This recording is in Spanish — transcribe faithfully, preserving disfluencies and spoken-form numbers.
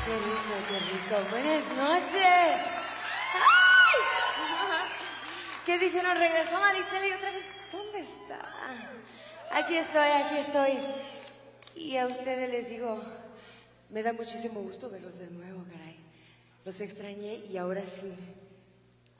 Qué rico, qué rico. Buenas noches. ¡Ay! ¿Qué dijeron? Regresó Maricela y otra vez. ¿Dónde está? Aquí estoy, aquí estoy. Y a ustedes les digo, me da muchísimo gusto verlos de nuevo, caray. Los extrañé y ahora sí.